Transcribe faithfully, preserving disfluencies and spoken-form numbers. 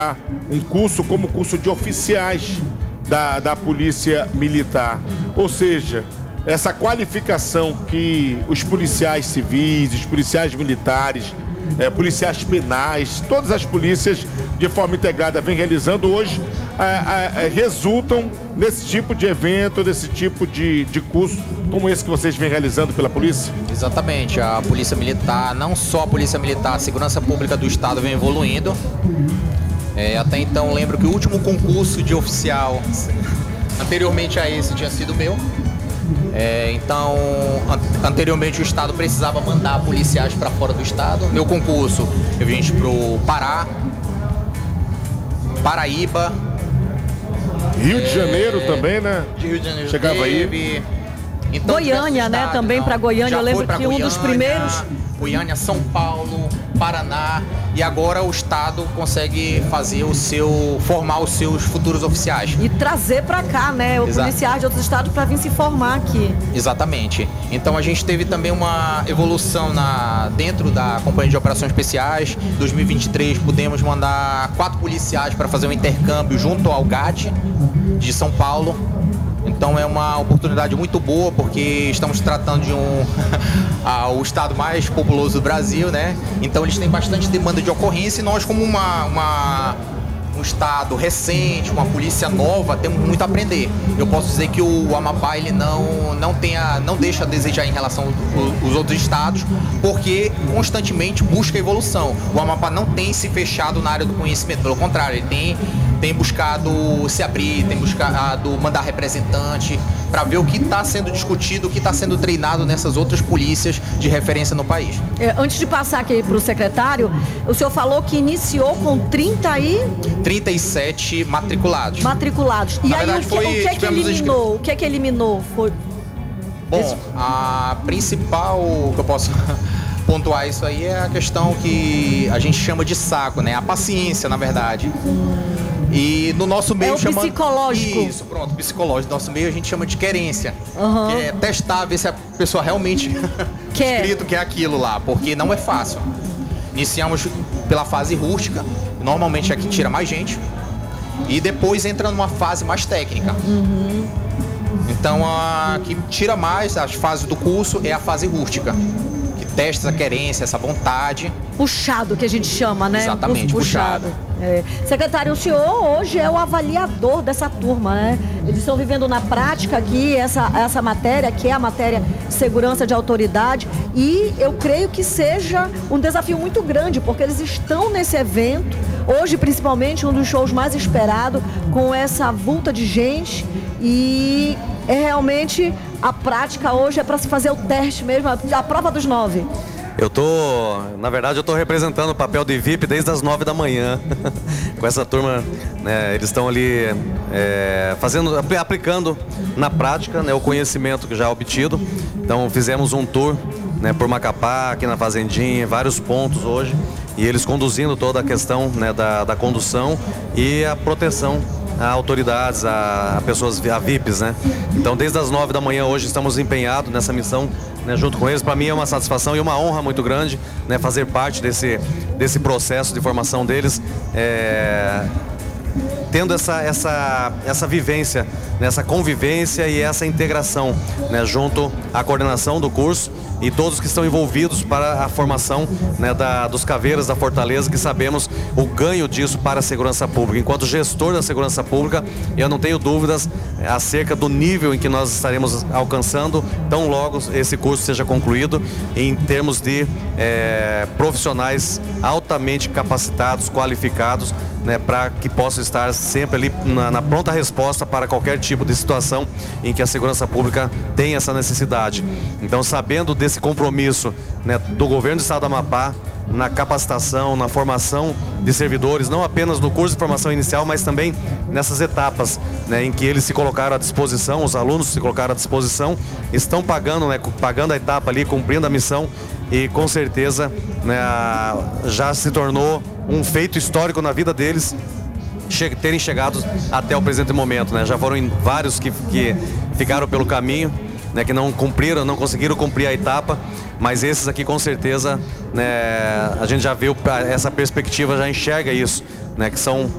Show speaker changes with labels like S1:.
S1: um curso como curso de oficiais da, da Polícia Militar. Ou seja, essa qualificação que os policiais civis, os policiais militares, é, policiais penais, todas as polícias de forma integrada vêm realizando hoje, é, é, resultam nesse tipo de evento, nesse tipo de, de curso, como esse que vocês vêm realizando pela polícia?
S2: Exatamente, a Polícia Militar, não só a Polícia Militar, a Segurança Pública do Estado vem evoluindo. É, até então, lembro que o último concurso de oficial, anteriormente a esse, tinha sido meu. É, então, an anteriormente o Estado precisava mandar policiais para fora do Estado. Meu concurso, eu vim para o Pará, Paraíba.
S1: Rio de Janeiro é, também, né?
S2: De Rio de Janeiro.
S1: Chegava
S2: teve.
S1: aí.
S3: Então, Goiânia, né? Também para Goiânia. Eu lembro que
S2: Goiânia,
S3: um dos primeiros...
S2: Goiânia, São Paulo, Paraná. E agora o Estado consegue fazer o seu... formar os seus futuros oficiais.
S3: E trazer para cá, né? Os policiais de outros estados para vir se formar aqui.
S2: Exatamente. Então a gente teve também uma evolução na, dentro da Companhia de Operações Especiais. Em dois mil e vinte e três pudemos mandar quatro policiais para fazer um intercâmbio junto ao G A T de São Paulo. Então é uma oportunidade muito boa, porque estamos tratando de um ah, o estado mais populoso do Brasil, né? Então eles têm bastante demanda de ocorrência e nós, como uma, uma, um estado recente, uma polícia nova, temos muito a aprender. Eu posso dizer que o Amapá ele não, não, tem a, não deixa a desejar em relação aos outros estados, porque constantemente busca evolução. O Amapá não tem se fechado na área do conhecimento, pelo contrário, ele tem... tem buscado se abrir, tem buscado mandar representante para ver o que está sendo discutido, o que está sendo treinado nessas outras polícias de referência no país.
S3: É, antes de passar aqui para o secretário, o senhor falou que iniciou com trinta e...
S2: trinta e sete matriculados.
S3: Matriculados. E
S2: Na
S3: aí
S2: verdade,
S3: o que,
S2: foi,
S3: o que é que eliminou? O que é que eliminou? Foi...
S2: Bom,
S3: Esse...
S2: a principal que eu posso... pontuar isso aí é a questão que a gente chama de saco, né? A paciência, na verdade. E no nosso meio
S3: é o
S2: chama...
S3: psicológico.
S2: Isso, pronto, psicológico. No nosso meio a gente chama de querência.
S3: Uhum.
S2: Que é testar, ver se a pessoa realmente
S3: quer.
S2: escrito que é aquilo lá, porque não é fácil. Iniciamos pela fase rústica, normalmente é que tira mais gente, e depois entra numa fase mais técnica.
S3: Uhum.
S2: Então a que tira mais as fases do curso é a fase rústica, que testa essa querência, essa vontade.
S3: Puxado, que a gente chama, né?
S2: Exatamente, puxado.
S3: puxado. É. Secretário, o senhor hoje é o avaliador dessa turma, né? Eles estão vivendo na prática aqui essa, essa matéria, que é a matéria de segurança de autoridade, e eu creio que seja um desafio muito grande, porque eles estão nesse evento, hoje principalmente um dos shows mais esperados, com essa vulta de gente, e é realmente a prática hoje é para se fazer o teste mesmo, a prova dos nove.
S4: Eu tô, na verdade, eu tô representando o papel de V I P desde as nove da manhã, com essa turma, né, eles estão ali é, fazendo, aplicando na prática, né, o conhecimento que já é obtido. Então fizemos um tour, né, por Macapá, aqui na Fazendinha, vários pontos hoje, e eles conduzindo toda a questão, né, da, da condução e a proteção a autoridades, a, a pessoas, a V I Ps, né? Então desde as nove da manhã hoje estamos empenhados nessa missão, né, junto com eles. Para mim é uma satisfação e uma honra muito grande, né, fazer parte desse, desse processo de formação deles, é, tendo essa, essa, essa vivência, né, essa convivência e essa integração, né, junto à coordenação do curso e todos que estão envolvidos para a formação, né, da, dos caveiras da Fortaleza, que sabemos o ganho disso para a segurança pública. Enquanto gestor da segurança pública, eu não tenho dúvidas acerca do nível em que nós estaremos alcançando tão logo esse curso seja concluído, em termos de é, profissionais altamente capacitados, qualificados, né, para que possam estar sempre ali na, na pronta resposta para qualquer tipo de situação em que a segurança pública tem essa necessidade. Então, sabendo desse compromisso, né, do governo do estado do Amapá, na capacitação, na formação de servidores, não apenas no curso de formação inicial, mas também nessas etapas, né, em que eles se colocaram à disposição, os alunos se colocaram à disposição, estão pagando, né, pagando a etapa ali, cumprindo a missão, e com certeza, né, já se tornou um feito histórico na vida deles che- terem chegado até o presente momento, né? Já foram vários que, que ficaram pelo caminho, né, que não cumpriram, não conseguiram cumprir a etapa, mas esses aqui com certeza, né, a gente já viu essa perspectiva, já enxerga isso, né, que são